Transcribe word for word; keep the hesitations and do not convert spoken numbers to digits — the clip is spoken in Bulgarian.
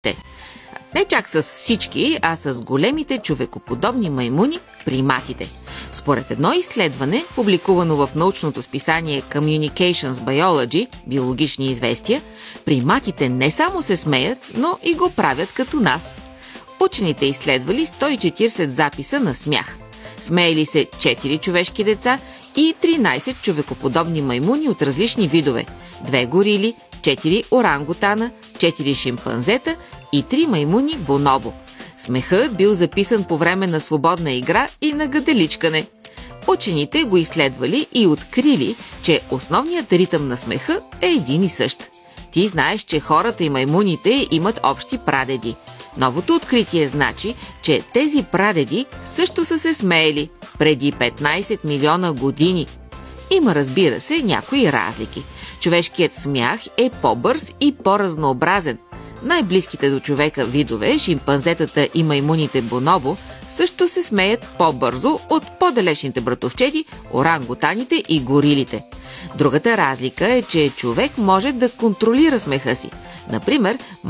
Не чак с всички, а с големите човекоподобни маймуни, приматите. Според едно изследване, публикувано в научното списание Communications Biology, биологични известия, приматите не само се смеят, но и го правят като нас. Учените изследвали сто и четиридесет записа на смях. Смеели се четири човешки деца и тринадесет човекоподобни маймуни от различни видове. Две горили, четири орангутана, четири шимпанзета и три маймуни бонобо. Смехът бил записан по време на свободна игра и на гаделичкане. Учените го изследвали и открили, че основният ритъм на смеха е един и същ. Ти знаеш, че хората и маймуните имат общи прадеди. Новото откритие значи, че тези прадеди също са се смеели преди петнадесет милиона години. Има, разбира се, някои разлики. Човешкият смях е по-бърз и по-разнообразен. Най-близките до човека видове, шимпанзетата и маймуните бонобо, също се смеят по-бързо от по-далечните братовчеди, орангутаните и горилите. Другата разлика е, че човек може да контролира смеха си. Например,